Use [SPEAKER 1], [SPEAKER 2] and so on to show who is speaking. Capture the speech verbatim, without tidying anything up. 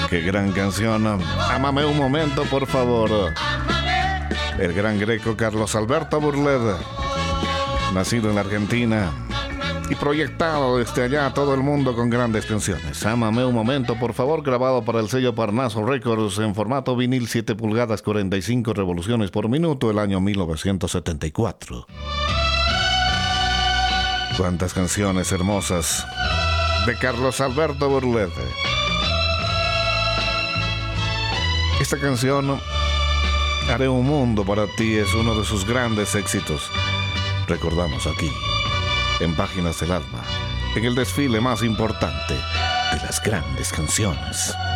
[SPEAKER 1] Qué gran canción. Ámame un momento, por favor. El gran greco Carlos Alberto Burlet, nacido en la Argentina y proyectado desde allá a todo el mundo con grandes canciones. Ámame un momento, por favor, grabado para el sello Parnaso Records en formato vinil siete pulgadas, cuarenta y cinco revoluciones por minuto, el año mil novecientos setenta y cuatro. Cuántas canciones hermosas de Carlos Alberto Burlet. Esta canción, Haré un mundo para ti, es uno de sus grandes éxitos. Recordamos aquí, en Páginas del Alma, en el desfile más importante de las grandes canciones.